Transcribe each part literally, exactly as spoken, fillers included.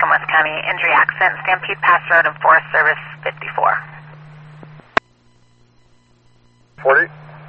West County, injury accident, Stampede Pass Road and Forest Service fifty-four. forty?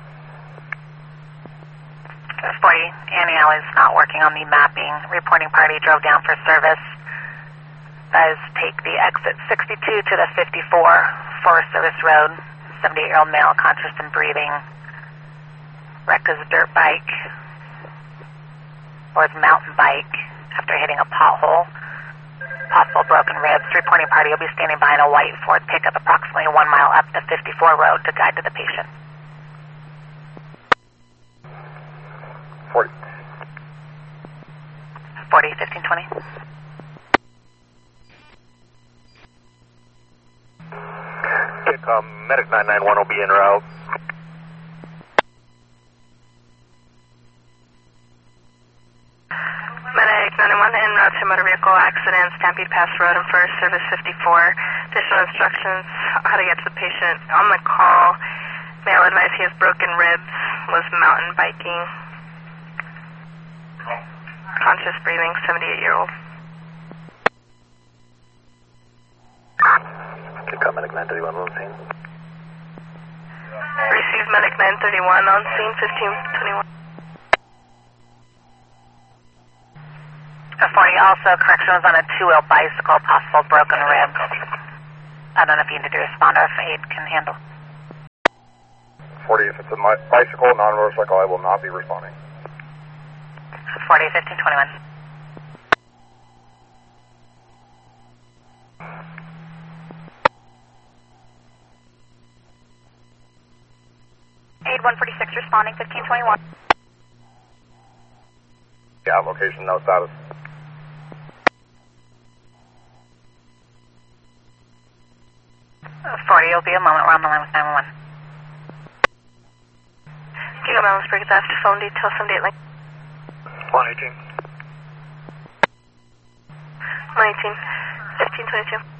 forty, Annie Alley's not working on the mapping. Reporting party drove down for service. Guys, take the exit sixty-two to the fifty-four, Forest Service Road. seventy-eight-year-old male, conscious and breathing. Wreck is a dirt bike, or his mountain bike, after hitting a pothole. Possible broken ribs. Reporting party will be standing by in a white Ford pickup approximately one mile up the fifty-four road to guide to the patient. forty. forty, fifteen twenty. Okay, um, Medic nine nine one will be en route. Medic nine nine one en route to motor vehicle accident, Stampede Pass Road and Forest Service fifty-four. Additional instructions how to get to the patient. On the call, male advice he has broken ribs, was mountain biking. Conscious breathing, seventy-eight-year-old. Okay, call Medic nine thirty-one on scene. Receive Medic nine thirty-one on scene, fifteen twenty-one. forty, also correction was on a two-wheel bicycle, possible broken ribs. I don't know if you need to respond or if aid can handle. forty, if it's a bicycle, non-motorcycle, I will not be responding. forty, fifteen twenty-one. Aid one forty-six responding, fifteen twenty-one. Yeah, location, no status. forty, it'll be a moment. We're on the line with nine one one. Kilo Malinsburg is after phone detail seventy-eight link. one eighteen. one eighteen, fifteen twenty-two.